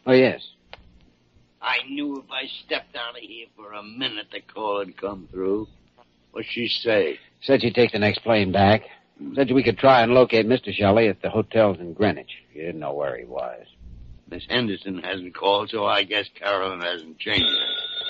Oh, yes. I knew if I stepped out of here for a minute, the call would come through. What'd she say? Said she'd take the next plane back. Said we could try and locate Mr. Shelley at the hotels in Greenwich. She didn't know where he was. Miss Henderson hasn't called, so I guess Carolyn hasn't changed it.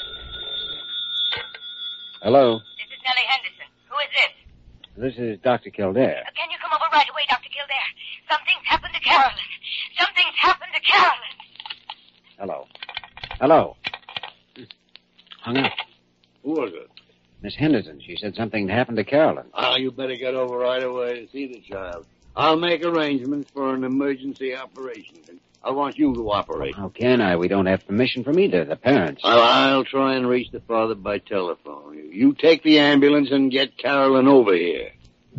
Hello? This is Nellie Henderson. Who is this? This is Dr. Kildare. Can you come over right away, Dr. Kildare? Something's happened to Carolyn. Something's happened to Carolyn. Hello. Hello. Hung up. Who was it? Miss Henderson. She said something happened to Carolyn. Oh, you better get over right away to see the child. I'll make arrangements for an emergency operation. I want you to operate. How can I? We don't have permission from either the parents. I'll try and reach the father by telephone. You take the ambulance and get Carolyn over here.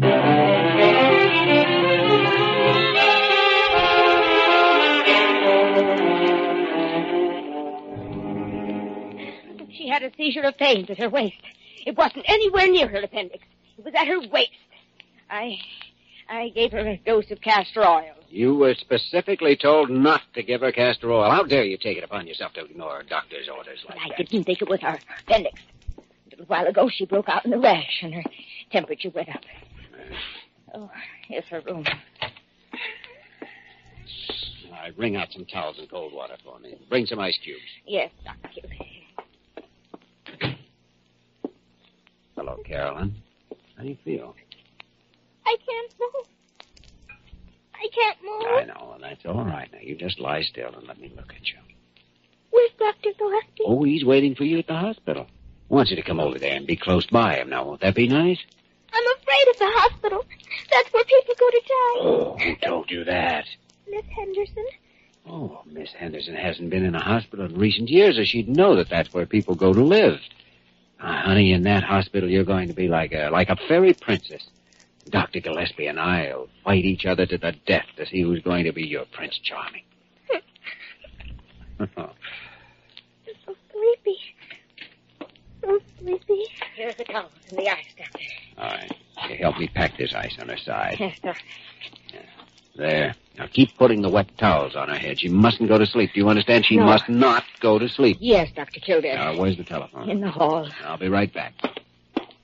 She had a seizure of pains at her waist. It wasn't anywhere near her appendix. It was at her waist. I gave her a dose of castor oil. You were specifically told not to give her castor oil. How dare you take it upon yourself to ignore a doctor's orders like that? I didn't think it was her appendix. A little while ago, she broke out in a rash, and her temperature went up. Oh, here's her room. All right, wring out some towels and cold water for me. Bring some ice cubes. Yes, Dr. Kildare. Hello, Carolyn. How do you feel? I can't move. I can't move. I know, and that's all right. Now, you just lie still and let me look at you. Where's Dr. Gillespie? Oh, he's waiting for you at the hospital. Wants you to come over there and be close by him. Now, won't that be nice? I'm afraid of the hospital. That's where people go to die. Oh, who told you that? Miss Henderson. Oh, Miss Henderson hasn't been in a hospital in recent years, or she'd know that that's where people go to live. Honey, in that hospital, you're going to be like a fairy princess. Dr. Gillespie and I'll fight each other to the death to see who's going to be your Prince Charming. I'm so sleepy. So sleepy. Here's the towels and the ice, Doctor. All right. You help me pack this ice on her side. Yes, Doctor. There. Now keep putting the wet towels on her head. She mustn't go to sleep. Do you understand? She No. must not go to sleep. Yes, Dr. Kildare. Now, where's the telephone? In the hall. I'll be right back.